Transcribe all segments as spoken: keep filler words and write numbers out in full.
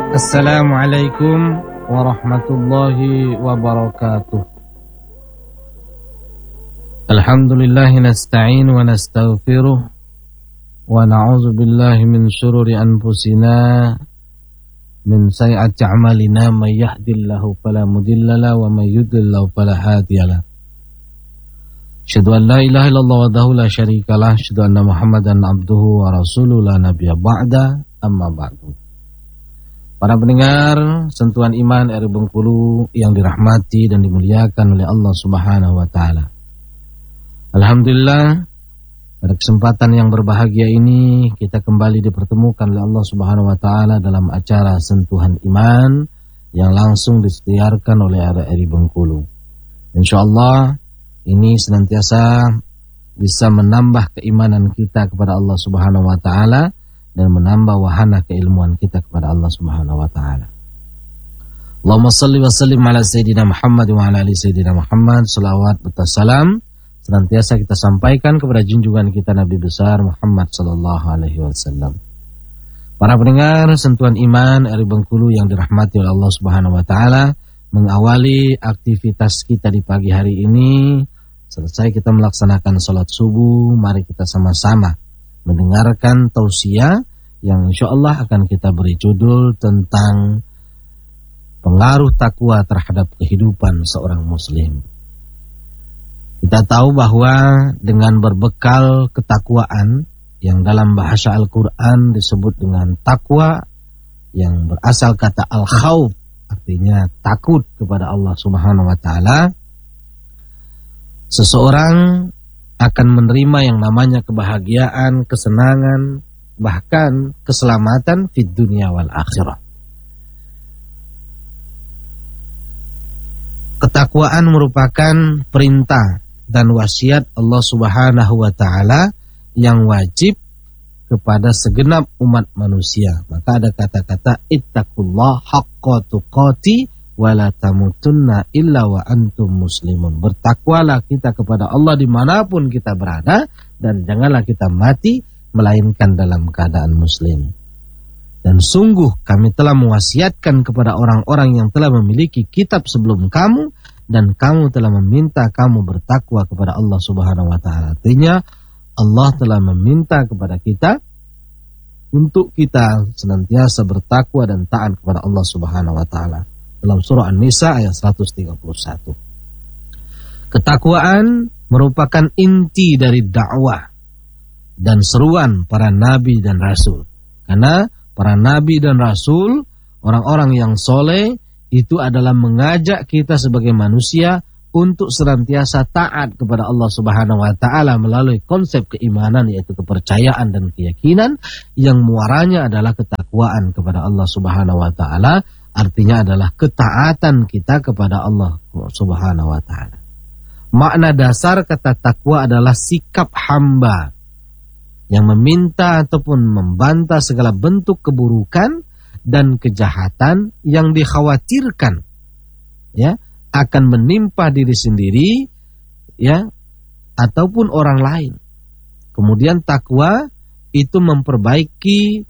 Assalamualaikum warahmatullahi wabarakatuh. Alhamdulillah nasta'in wa nastaghfiruh wa na'udzu billahi min syururi anfusina min sayyiati a'malina may yahdihillahu fala mudhillalah wa may yudlil fala hadiyalah. Asyhadu an la ilaha illallah wahdahu la syarikalah, asyhadu anna Muhammadan abduhu wa rasuluhu la nabiyya ba'da, amma ba'du. Para pendengar Sentuhan Iman R I Bengkulu yang dirahmati dan dimuliakan oleh Allah Subhanahu wa taala. Alhamdulillah, pada kesempatan yang berbahagia ini kita kembali dipertemukan oleh Allah Subhanahu wa taala dalam acara Sentuhan Iman yang langsung disiarkan oleh R I Bengkulu. Insyaallah ini senantiasa bisa menambah keimanan kita kepada Allah Subhanahu wa taala dan menambah wahana keilmuan kita kepada Allah Subhanahu wa taala. Allahumma shalli wa sallim ala sayyidina Muhammad wa ala ali sayyidina Muhammad. Shalawat serta salam senantiasa kita sampaikan kepada junjungan kita Nabi besar Muhammad sallallahu alaihi wasallam. Para pendengar Sentuhan Iman R I Bengkulu yang dirahmati oleh Allah Subhanahu wa taala, mengawali aktivitas kita di pagi hari ini, selesai kita melaksanakan salat subuh, mari kita sama-sama mendengarkan tausiah yang insyaallah akan kita beri judul tentang pengaruh takwa terhadap kehidupan seorang muslim. Kita tahu bahwa dengan berbekal ketakwaan yang dalam bahasa Al-Quran disebut dengan takwa, yang berasal kata al-khawf, artinya takut kepada Allah Subhanahu wa taala, seseorang akan menerima yang namanya kebahagiaan, kesenangan, bahkan keselamatan fid dunya wal akhirah. Ketakwaan merupakan perintah dan wasiat Allah Subhanahu wa taala yang wajib kepada segenap umat manusia. Maka ada kata-kata ittaqullah haqqa tuqati wa la tamutunna illa wa antum muslimun. Bertakwalah kita kepada Allah dimanapun kita berada, dan janganlah kita mati melainkan dalam keadaan muslim. Dan sungguh kami telah mewasiatkan kepada orang-orang yang telah memiliki kitab sebelum kamu, dan kamu telah meminta kamu bertakwa kepada Allah Subhanahu wa taala. Artinya Allah telah meminta kepada kita untuk kita senantiasa bertakwa dan taat kepada Allah Subhanahu wa taala. Dalam surah An-Nisa ayat seratus tiga puluh satu. Ketakwaan merupakan inti dari dakwah dan seruan para nabi dan rasul. Karena para nabi dan rasul, orang-orang yang soleh, itu adalah mengajak kita sebagai manusia untuk senantiasa taat kepada Allah Subhanahu wa taala melalui konsep keimanan, yaitu kepercayaan dan keyakinan yang muaranya adalah ketakwaan kepada Allah Subhanahu wa taala. Artinya adalah ketaatan kita kepada Allah Subhanahu wa taala. Makna dasar kata takwa adalah sikap hamba yang meminta ataupun membantah segala bentuk keburukan dan kejahatan yang dikhawatirkan ya akan menimpa diri sendiri ya ataupun orang lain. Kemudian takwa itu memperbaiki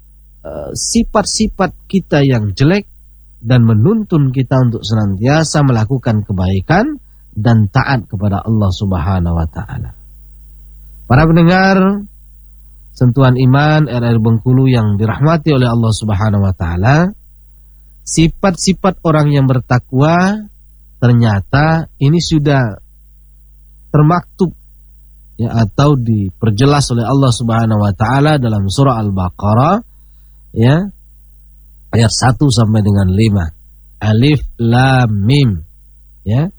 sifat-sifat kita yang jelek dan menuntun kita untuk senantiasa melakukan kebaikan dan taat kepada Allah Subhanahu wa taala. Para pendengar Sentuhan Iman R I Bengkulu yang dirahmati oleh Allah Subhanahu wa taala, sifat-sifat orang yang bertakwa ternyata ini sudah termaktub ya atau diperjelas oleh Allah Subhanahu wa taala dalam surah Al-Baqarah ya ayat satu sampai dengan lima. Alif lam mim ya.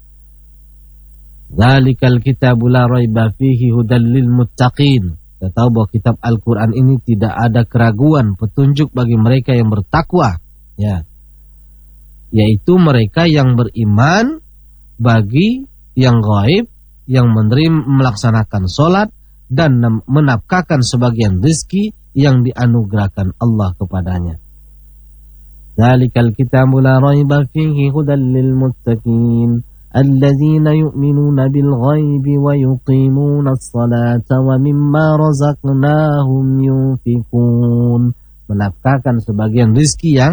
Dzalikal kitabu la raiba fihi hudal lil muttaqin. Kita tahu bahwa kitab Al-Qur'an ini tidak ada keraguan, petunjuk bagi mereka yang bertakwa ya. Yaitu mereka yang beriman, bagi yang gaib, yang menerima melaksanakan salat dan menafkahkan sebagian rezeki yang dianugerahkan Allah kepadanya. Dzalikal kitabu la raiba fihi hudal lil muttaqin alladzina yu'minuna bil ghaibi wa yuqimuna as-salata wa mimma razaqnahum yunfikun. Menafkahkan sebagian rezeki yang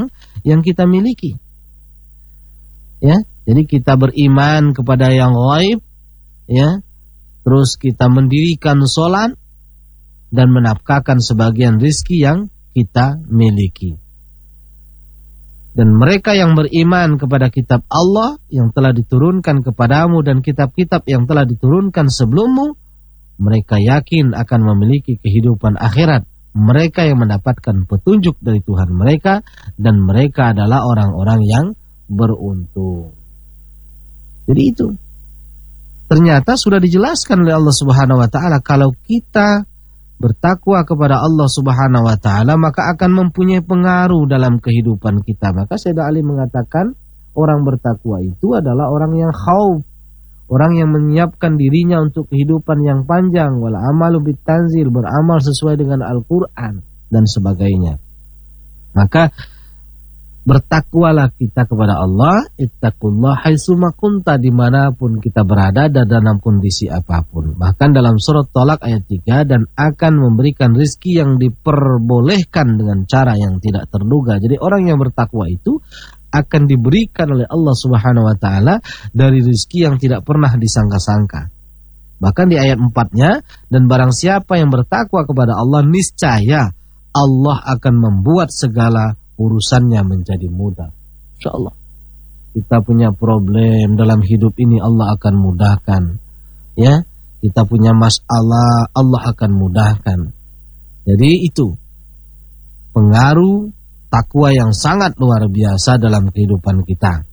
yang kita miliki. Ya, jadi kita beriman kepada yang ghaib, ya. Terus kita mendirikan sholat dan menafkahkan sebagian rizki yang kita miliki. Dan mereka yang beriman kepada kitab Allah yang telah diturunkan kepadamu dan kitab-kitab yang telah diturunkan sebelummu, mereka yakin akan memiliki kehidupan akhirat. Mereka yang mendapatkan petunjuk dari Tuhan mereka, dan mereka adalah orang-orang yang beruntung. Jadi itu ternyata sudah dijelaskan oleh Allah Subhanahu wa taala, kalau kita bertakwa kepada Allah Subhanahu wa taala maka akan mempunyai pengaruh dalam kehidupan kita. Maka Sayyidina Ali mengatakan orang bertakwa itu adalah orang yang khauf, orang yang menyiapkan dirinya untuk kehidupan yang panjang, wal amalu bitanzil, beramal sesuai dengan Al-Qur'an dan sebagainya. Maka bertakwalah kita kepada Allah, ittaqullah haitsuma kunta, dimanapun kita berada dan dalam kondisi apapun. Bahkan dalam surat Thalaq ayat tiga, dan akan memberikan rizki yang diperbolehkan dengan cara yang tidak terduga. Jadi orang yang bertakwa itu akan diberikan oleh Allah Subhanahu wa taala dari rizki yang tidak pernah disangka-sangka. Bahkan di ayat empat-nya, dan barang siapa yang bertakwa kepada Allah, niscaya Allah akan membuat segala urusannya menjadi mudah. Insyaallah. Kita punya problem dalam hidup ini, Allah akan mudahkan. Ya, kita punya masalah, Allah akan mudahkan. Jadi itu pengaruh takwa yang sangat luar biasa dalam kehidupan kita.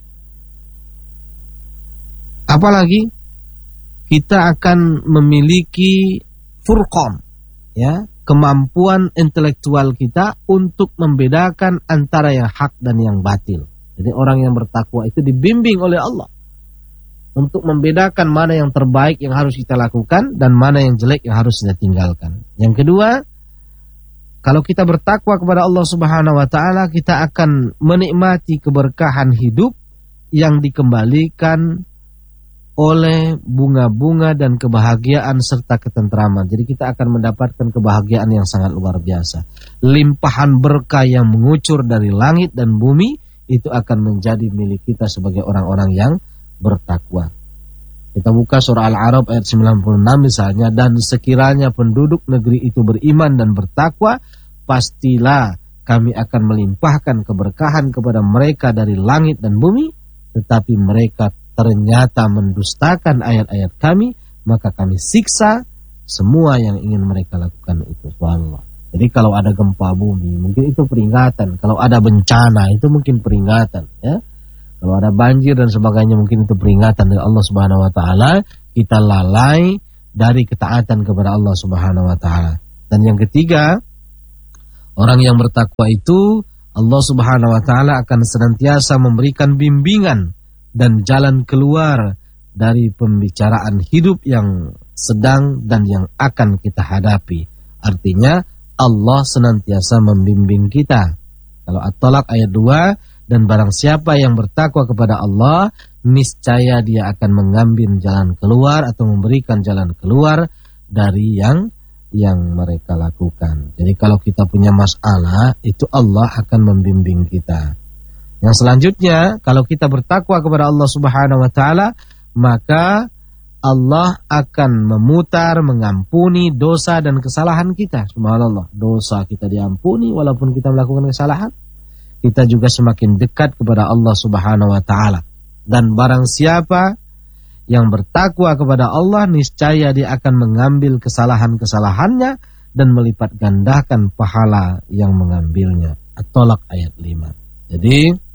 Apalagi kita akan memiliki furqan, ya, kemampuan intelektual kita untuk membedakan antara yang hak dan yang batil. Jadi orang yang bertakwa itu dibimbing oleh Allah untuk membedakan mana yang terbaik yang harus kita lakukan dan mana yang jelek yang harus kita tinggalkan. Yang kedua, kalau kita bertakwa kepada Allah Subhanahu wa taala, kita akan menikmati keberkahan hidup yang dikembalikan oleh bunga-bunga dan kebahagiaan serta ketentraman. Jadi kita akan mendapatkan kebahagiaan yang sangat luar biasa. Limpahan berkah yang mengucur dari langit dan bumi itu akan menjadi milik kita sebagai orang-orang yang bertakwa. Kita buka surah Al-A'raf ayat sembilan puluh enam misalnya, dan sekiranya penduduk negeri itu beriman dan bertakwa, pastilah kami akan melimpahkan keberkahan kepada mereka dari langit dan bumi, tetapi mereka ternyata mendustakan ayat-ayat kami, maka kami siksa semua yang ingin mereka lakukan itu. Subhanallah. Jadi kalau ada gempa bumi, mungkin itu peringatan. Kalau ada bencana, itu mungkin peringatan. Ya. Kalau ada banjir dan sebagainya, mungkin itu peringatan dari Allah Subhanahu Wa Taala. Kita lalai dari ketaatan kepada Allah Subhanahu Wa Taala. Dan yang ketiga, orang yang bertakwa itu, Allah Subhanahu Wa Taala akan senantiasa memberikan bimbingan dan jalan keluar dari pembicaraan hidup yang sedang dan yang akan kita hadapi. Artinya Allah senantiasa membimbing kita. Kalau At-Thalaq ayat dua, dan barang siapa yang bertakwa kepada Allah, niscaya dia akan mengambil jalan keluar atau memberikan jalan keluar dari yang yang mereka lakukan. Jadi kalau kita punya masalah, itu Allah akan membimbing kita. Yang selanjutnya, kalau kita bertakwa kepada Allah Subhanahu wa taala, maka Allah akan memutar, mengampuni dosa dan kesalahan kita. Subhanallah, dosa kita diampuni walaupun kita melakukan kesalahan. Kita juga semakin dekat kepada Allah Subhanahu wa taala. Dan barang siapa yang bertakwa kepada Allah, niscaya dia akan mengambil kesalahan-kesalahannya dan melipat gandakan pahala yang mengambilnya. At-Thalaq ayat lima. Jadi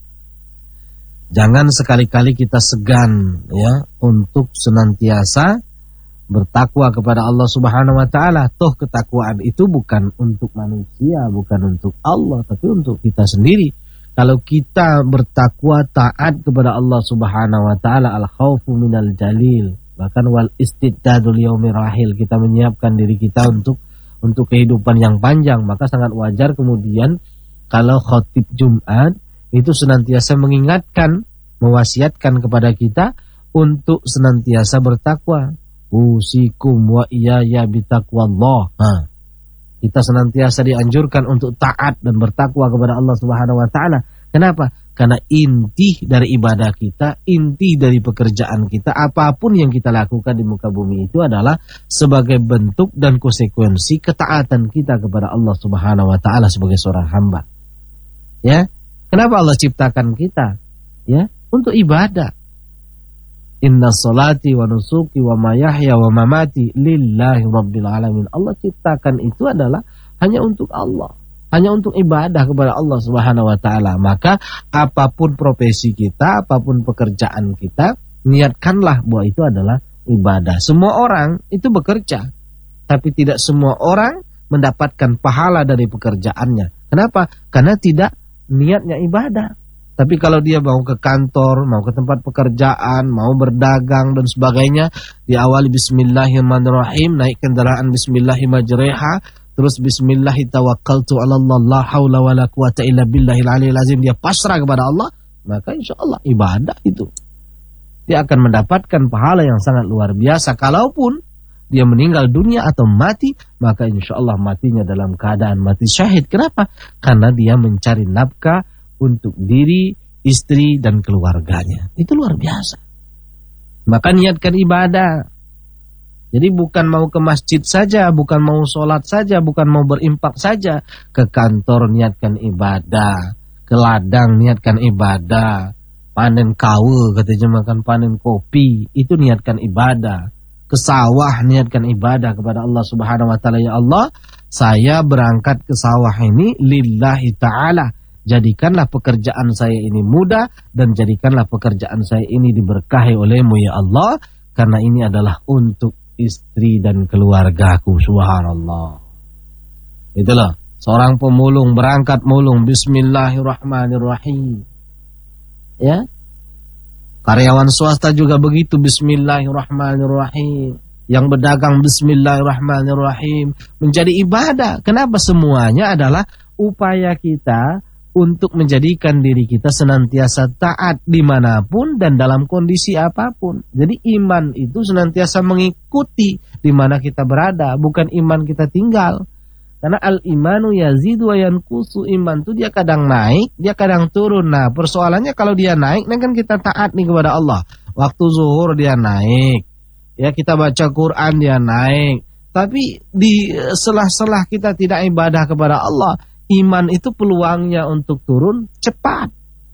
jangan sekali-kali kita segan ya untuk senantiasa bertakwa kepada Allah Subhanahu wa taala. Toh ketakwaan itu bukan untuk manusia, bukan untuk Allah, tapi untuk kita sendiri. Kalau kita bertakwa taat kepada Allah Subhanahu wa taala, al-khaufu minal jalil, bahkan wal istiddadul yaumir rahil, kita menyiapkan diri kita untuk untuk kehidupan yang panjang, maka sangat wajar kemudian kalau khatib Jumat itu senantiasa mengingatkan, mewasiatkan kepada kita untuk senantiasa bertakwa. Usikum wa iyaya bitaqwallah. Nah, kita senantiasa dianjurkan untuk taat dan bertakwa kepada Allah Subhanahu wa taala, Kenapa? Karena inti dari ibadah kita, inti dari pekerjaan kita, apapun yang kita lakukan di muka bumi itu adalah sebagai bentuk dan konsekuensi ketaatan kita kepada Allah Subhanahu wa taala sebagai seorang hamba. Ya. Kenapa Allah ciptakan kita? Ya, untuk ibadah. Inna salati wa nusuki wa mayahya wa mamati lillahi rabbil alamin. Allah ciptakan itu adalah hanya untuk Allah. Hanya untuk ibadah kepada Allah Subhanahu wa taala. Maka apapun profesi kita, apapun pekerjaan kita, niatkanlah bahwa itu adalah ibadah. Semua orang itu bekerja, tapi tidak semua orang mendapatkan pahala dari pekerjaannya. Kenapa? Karena tidak niatnya ibadah. Tapi kalau dia mau ke kantor, mau ke tempat pekerjaan, mau berdagang dan sebagainya, diawali bismillahirrahmanirrahim, naik kendaraan bismillahirrahmanirrahim, terus bismillahi tawakkaltu ala Allah la haula wala quwata illa billahil aliyil azim, dia pasrah kepada Allah, maka insyaallah ibadah itu. Dia akan mendapatkan pahala yang sangat luar biasa. Kalaupun dia meninggal dunia atau mati, maka insyaallah matinya dalam keadaan mati syahid. Kenapa? Karena dia mencari nafkah untuk diri, istri dan keluarganya. Itu luar biasa. Maka niatkan ibadah. Jadi bukan mau ke masjid saja, bukan mau sholat saja, bukan mau berimpak saja. Ke kantor niatkan ibadah, ke ladang niatkan ibadah, panen kawe katanya makan panen kopi, itu niatkan ibadah. Ke sawah niatkan ibadah kepada Allah Subhanahu wa taala. Ya Allah, saya berangkat ke sawah ini lillahi ta'ala. Jadikanlah pekerjaan saya ini mudah dan jadikanlah pekerjaan saya ini diberkahi olehmu ya Allah. Karena ini adalah untuk istri dan keluargaku. Subhanallah. Itulah seorang pemulung berangkat mulung bismillahirrahmanirrahim. Ya. Karyawan swasta juga begitu, bismillahirrahmanirrahim. Yang berdagang bismillahirrahmanirrahim. Menjadi ibadah. Kenapa? Semuanya adalah upaya kita untuk menjadikan diri kita senantiasa taat dimanapun dan dalam kondisi apapun. Jadi iman itu senantiasa mengikuti di mana kita berada, bukan iman kita tinggal. Karena al-imanu yazidu wa yanqusu, iman itu dia kadang naik, dia kadang turun. Nah, persoalannya kalau dia naik, nah kan kita taat nih kepada Allah. Waktu zuhur dia naik, ya kita baca Quran dia naik. Tapi di selah-selah kita tidak ibadah kepada Allah, iman itu peluangnya untuk turun cepat.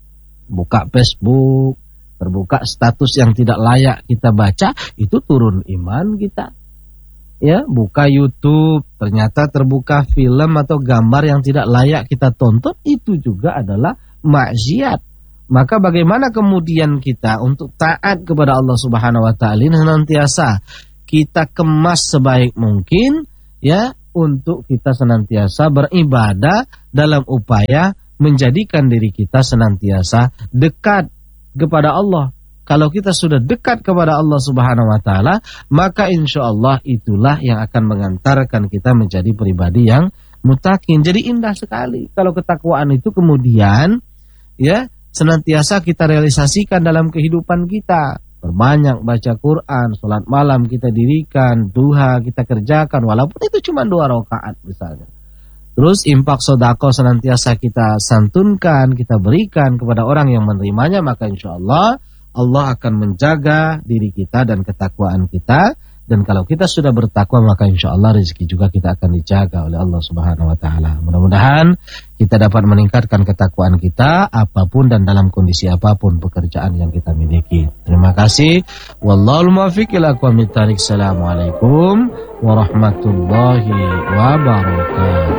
Buka Facebook, terbuka status yang tidak layak kita baca, itu turun iman kita. Ya, buka YouTube, ternyata terbuka film atau gambar yang tidak layak kita tonton, itu juga adalah maksiat. Maka bagaimana kemudian kita untuk taat kepada Allah Subhanahu wa taala senantiasa kita kemas sebaik mungkin, ya, untuk kita senantiasa beribadah dalam upaya menjadikan diri kita senantiasa dekat kepada Allah. Kalau kita sudah dekat kepada Allah Subhanahu wa taala, maka insya Allah itulah yang akan mengantarkan kita menjadi pribadi yang mutakin. Jadi indah sekali kalau ketakwaan itu kemudian ya senantiasa kita realisasikan dalam kehidupan kita. Berbanyak baca Quran, sholat malam kita dirikan, duha kita kerjakan, walaupun itu cuma dua rakaat misalnya. Terus infak sodako senantiasa kita santunkan, kita berikan kepada orang yang menerimanya, maka insya Allah Allah akan menjaga diri kita dan ketakwaan kita. Dan kalau kita sudah bertakwa, maka insya Allah rezeki juga kita akan dijaga oleh Allah Subhanahu wa taala. Mudah-mudahan kita dapat meningkatkan ketakwaan kita apapun dan dalam kondisi apapun pekerjaan yang kita miliki. Terima kasih. Wallahul muwaffiq ila aqwamit thariq. Assalamualaikum warahmatullahi wabarakatuh.